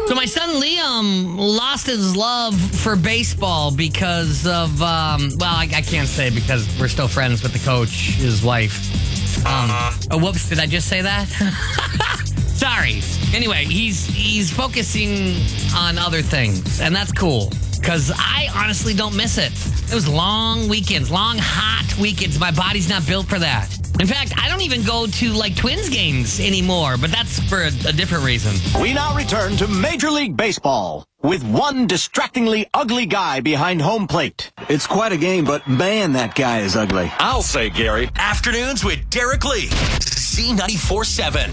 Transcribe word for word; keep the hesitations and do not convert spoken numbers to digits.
So my son Liam lost his love for baseball because of, um, well, I, I can't say because we're still friends with the coach, his wife. Um, oh, whoops, did I just say that? Sorry. Anyway, he's he's focusing on other things, and that's cool because I honestly don't miss it. It was long weekends, long, hot weekends. My body's not built for that. In fact, I don't even go to, like, Twins games anymore, but that's for a, a different reason. We now return to Major League Baseball with one distractingly ugly guy behind home plate. It's quite a game, but man, that guy is ugly. I'll say, Gary. Afternoons with Derek Lee. Z ninety-four seven.